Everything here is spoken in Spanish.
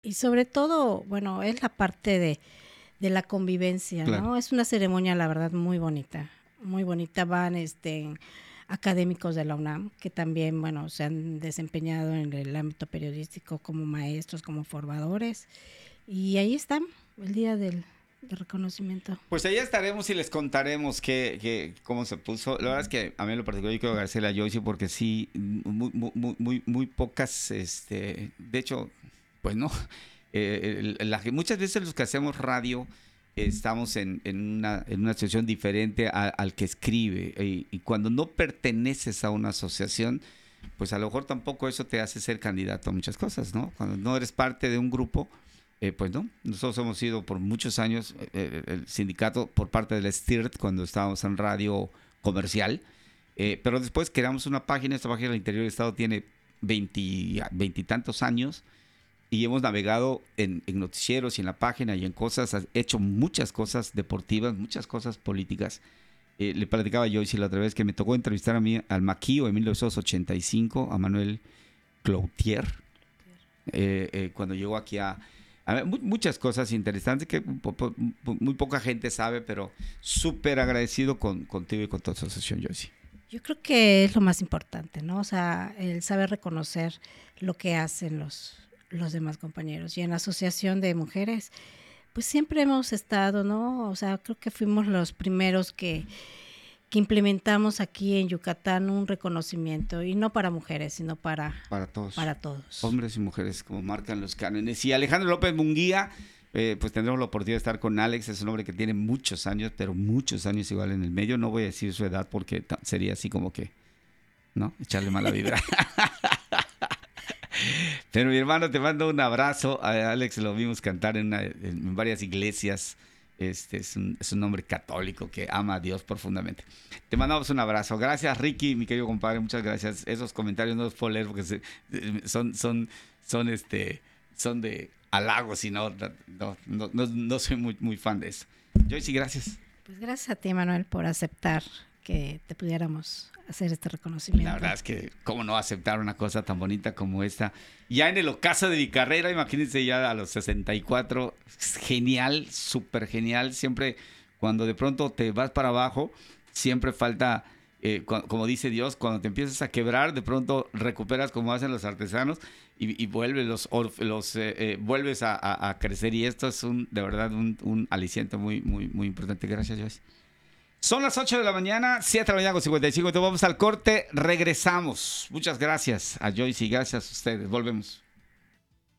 Y sobre todo, bueno, es la parte de la convivencia, Claro. ¿no? Es una ceremonia, la verdad, muy bonita, muy bonita. Van académicos de la UNAM que también, bueno, se han desempeñado en el ámbito periodístico como maestros, como formadores. Y ahí están, el día del reconocimiento. Pues allá estaremos y les contaremos cómo se puso. La verdad es que a mí en lo particular yo quiero agradecerle a Joyce porque sí, muy pocas, de hecho, pues no. Muchas veces los que hacemos radio estamos en una situación diferente al que escribe. Y cuando no perteneces a una asociación, pues a lo mejor tampoco eso te hace ser candidato a muchas cosas, ¿no? Cuando no eres parte de un grupo, pues no. Nosotros hemos sido por muchos años el sindicato por parte del STIRT cuando estábamos en radio comercial. Pero después creamos una página. Esta página del Interior del Estado tiene veintitantos años y hemos navegado en noticieros y en la página y en cosas, hecho muchas cosas deportivas, muchas cosas políticas. Le platicaba a Joyce la otra vez que me tocó entrevistar a mí al Maquío en 1985, a Manuel Cloutier, cuando llegó aquí a ver, muchas cosas interesantes que muy poca gente sabe, pero súper agradecido contigo y con toda tu asociación, Joyce. Yo creo que es lo más importante, ¿no? O sea, el saber reconocer lo que hacen los demás compañeros. Y en la Asociación de Mujeres, pues siempre hemos estado, ¿no? O sea, creo que fuimos los primeros que implementamos aquí en Yucatán un reconocimiento, y no para mujeres, sino para todos. Para todos. Hombres y mujeres, como marcan los cánones. Y Alejandro López Munguía, pues tendremos la oportunidad de estar con Alex. Es un hombre que tiene muchos años, pero muchos años igual en el medio. No voy a decir su edad porque sería así como que, ¿no? Echarle mala vibra. Pero mi hermano, te mando un abrazo. A Alex lo vimos cantar en varias iglesias. Es un hombre católico que ama a Dios profundamente. Te mandamos un abrazo. Gracias, Ricky, mi querido compadre. Muchas gracias. Esos comentarios no los puedo leer porque son de halagos y no soy muy fan de eso. Joyce, gracias. Pues gracias a ti, Manuel, por aceptar que te pudiéramos hacer este reconocimiento. La verdad es que cómo no aceptar una cosa tan bonita como esta. Ya en el ocaso de mi carrera, imagínense, ya a los 64, genial, súper genial. Siempre cuando de pronto te vas para abajo, siempre falta, como dice Dios, cuando te empiezas a quebrar, de pronto recuperas como hacen los artesanos y vuelves vuelves a crecer. Y esto es de verdad un aliciente muy importante. Gracias, Joyce. Son las 8 de la mañana, 7 de la mañana con 55. Entonces vamos al corte, regresamos. Muchas gracias a Joyce y gracias a ustedes. Volvemos.